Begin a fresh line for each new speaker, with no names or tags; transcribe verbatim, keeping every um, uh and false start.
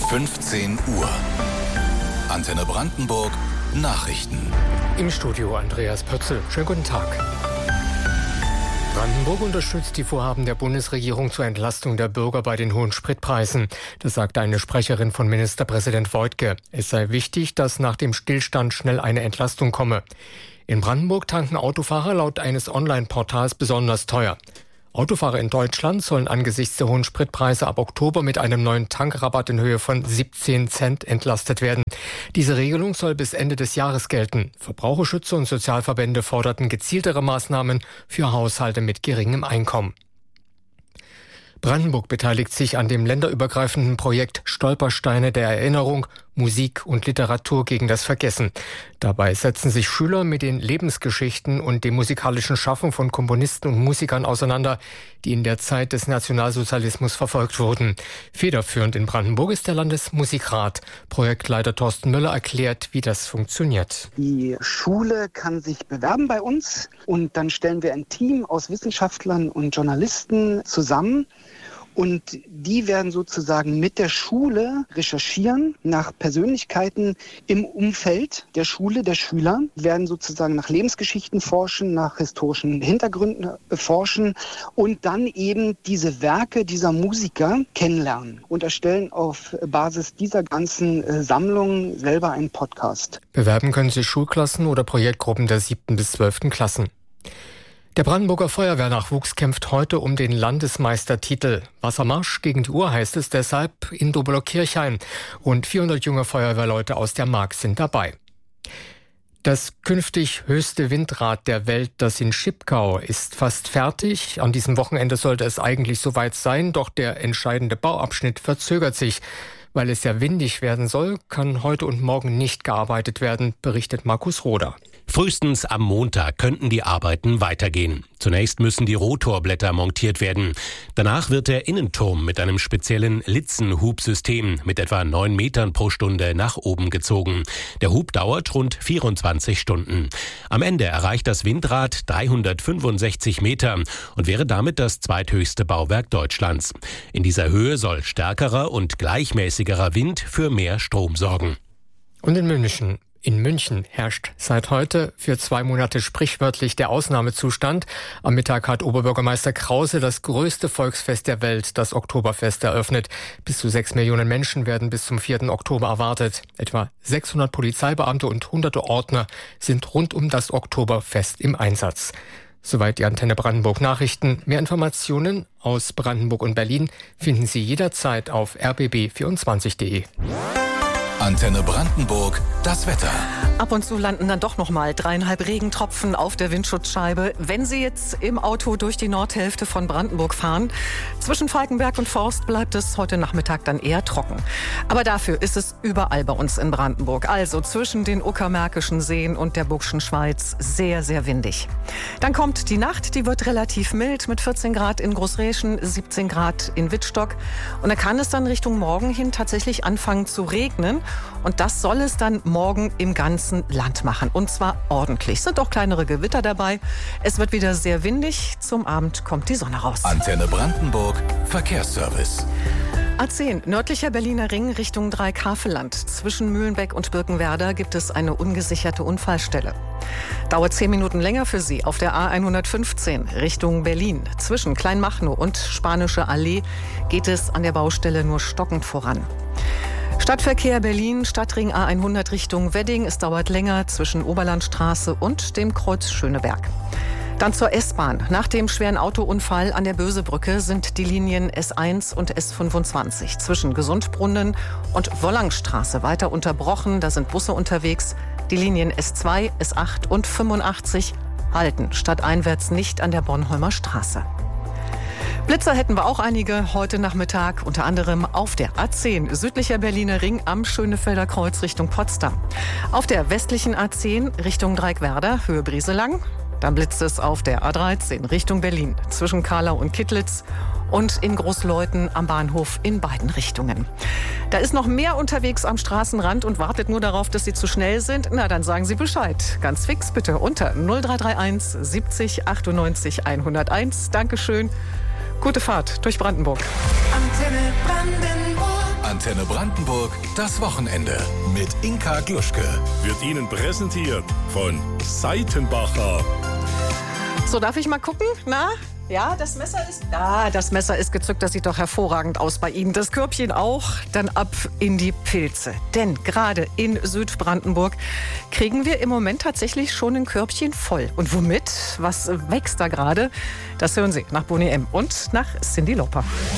fünfzehn Uhr. Antenne Brandenburg Nachrichten.
Im Studio Andreas Pötzl. Schönen guten Tag. Brandenburg unterstützt die Vorhaben der Bundesregierung zur Entlastung der Bürger bei den hohen Spritpreisen. Das sagte eine Sprecherin von Ministerpräsident Woidke. Es sei wichtig, dass nach dem Stillstand schnell eine Entlastung komme. In Brandenburg tanken Autofahrer laut eines Online-Portals besonders teuer. Autofahrer in Deutschland sollen angesichts der hohen Spritpreise ab Oktober mit einem neuen Tankrabatt in Höhe von siebzehn Cent entlastet werden. Diese Regelung soll bis Ende des Jahres gelten. Verbraucherschützer und Sozialverbände forderten gezieltere Maßnahmen für Haushalte mit geringem Einkommen. Brandenburg beteiligt sich an dem länderübergreifenden Projekt Stolpersteine der Erinnerung, Musik und Literatur gegen das Vergessen. Dabei setzen sich Schüler mit den Lebensgeschichten und dem musikalischen Schaffen von Komponisten und Musikern auseinander, die in der Zeit des Nationalsozialismus verfolgt wurden. Federführend in Brandenburg ist der Landesmusikrat. Projektleiter Thorsten Müller erklärt, wie das funktioniert.
Die Schule kann sich bewerben bei uns und dann stellen wir ein Team aus Wissenschaftlern und Journalisten zusammen. Und die werden sozusagen mit der Schule recherchieren nach Persönlichkeiten im Umfeld der Schule, der Schüler, werden sozusagen nach Lebensgeschichten forschen, nach historischen Hintergründen forschen und dann eben diese Werke dieser Musiker kennenlernen und erstellen auf Basis dieser ganzen Sammlung selber einen Podcast.
Bewerben können sich Schulklassen oder Projektgruppen der siebten bis zwölften Klassen. Der Brandenburger Feuerwehrnachwuchs kämpft heute um den Landesmeistertitel. Wassermarsch gegen die Uhr heißt es deshalb in Dobelow-Kirchhain. Rund vierhundert junge Feuerwehrleute aus der Mark sind dabei. Das künftig höchste Windrad der Welt, das in Schipkau, ist fast fertig. An diesem Wochenende sollte es eigentlich soweit sein, doch der entscheidende Bauabschnitt verzögert sich. Weil es ja windig werden soll, kann heute und morgen nicht gearbeitet werden, berichtet Markus Roder.
Frühestens am Montag könnten die Arbeiten weitergehen. Zunächst müssen die Rotorblätter montiert werden. Danach wird der Innenturm mit einem speziellen Litzenhubsystem mit etwa neun Metern pro Stunde nach oben gezogen. Der Hub dauert rund vierundzwanzig Stunden. Am Ende erreicht das Windrad dreihundertfünfundsechzig Meter und wäre damit das zweithöchste Bauwerk Deutschlands. In dieser Höhe soll stärkerer und gleichmäßigerer Wind für mehr Strom sorgen.
Und in München. In München herrscht seit heute für zwei Monate sprichwörtlich der Ausnahmezustand. Am Mittag hat Oberbürgermeister Krause das größte Volksfest der Welt, das Oktoberfest, eröffnet. Bis zu sechs Millionen Menschen werden bis zum vierten Oktober erwartet. Etwa sechshundert Polizeibeamte und hunderte Ordner sind rund um das Oktoberfest im Einsatz. Soweit die Antenne Brandenburg Nachrichten. Mehr Informationen aus Brandenburg und Berlin finden Sie jederzeit auf r b b vierundzwanzig punkt de.
Antenne Brandenburg, das Wetter.
Ab und zu landen dann doch noch mal dreieinhalb Regentropfen auf der Windschutzscheibe. Wenn Sie jetzt im Auto durch die Nordhälfte von Brandenburg fahren, zwischen Falkenberg und Forst bleibt es heute Nachmittag dann eher trocken. Aber dafür ist es überall bei uns in Brandenburg. Also zwischen den Uckermärkischen Seen und der Burgschen Schweiz sehr, sehr windig. Dann kommt die Nacht, die wird relativ mild mit vierzehn Grad in Großräschen, siebzehn Grad in Wittstock. Und da kann es dann Richtung Morgen hin tatsächlich anfangen zu regnen. Und das soll es dann morgen im ganzen Land machen. Und zwar ordentlich. Es sind auch kleinere Gewitter dabei. Es wird wieder sehr windig. Zum Abend kommt die Sonne raus.
Antenne Brandenburg, Verkehrsservice.
A zehn, nördlicher Berliner Ring Richtung Dreikafelland. Zwischen Mühlenbeck und Birkenwerder gibt es eine ungesicherte Unfallstelle. Dauert zehn Minuten länger für Sie auf der A hundertfünfzehn Richtung Berlin. Zwischen Kleinmachnow und Spanische Allee geht es an der Baustelle nur stockend voran. Stadtverkehr Berlin, Stadtring A hundert Richtung Wedding. Es dauert länger zwischen Oberlandstraße und dem Kreuz Schöneberg. Dann zur S-Bahn. Nach dem schweren Autounfall an der Bösebrücke sind die Linien S eins und S fünfundzwanzig zwischen Gesundbrunnen und Wollangstraße weiter unterbrochen. Da sind Busse unterwegs. Die Linien S zwei, S acht und fünfundachtzig halten stadteinwärts nicht an der Bornholmer Straße. Blitzer hätten wir auch einige heute Nachmittag, unter anderem auf der A zehn südlicher Berliner Ring am Schönefelder Kreuz Richtung Potsdam. Auf der westlichen A zehn Richtung Dreieckwerder, Höhe Brieselang. Dann blitzt es auf der A dreizehn Richtung Berlin zwischen Karlau und Kittlitz und in Großleuthen am Bahnhof in beiden Richtungen. Da ist noch mehr unterwegs am Straßenrand und wartet nur darauf, dass Sie zu schnell sind. Na, dann sagen Sie Bescheid. Ganz fix bitte unter null drei drei eins siebzig achtundneunzig hunderteins. Dankeschön. Gute Fahrt durch Brandenburg.
Antenne Brandenburg. Antenne Antenne Brandenburg, das Wochenende mit Inka Gluschke.
Wird Ihnen präsentiert von Seitenbacher.
So, darf ich mal gucken? Na? Ja, das Messer ist da. Das Messer ist gezückt. Das sieht doch hervorragend aus bei Ihnen. Das Körbchen auch. Dann ab in die Pilze. Denn gerade in Südbrandenburg kriegen wir im Moment tatsächlich schon ein Körbchen voll. Und womit? Was wächst da gerade? Das hören Sie nach Boni M. und nach Cindy Lauper.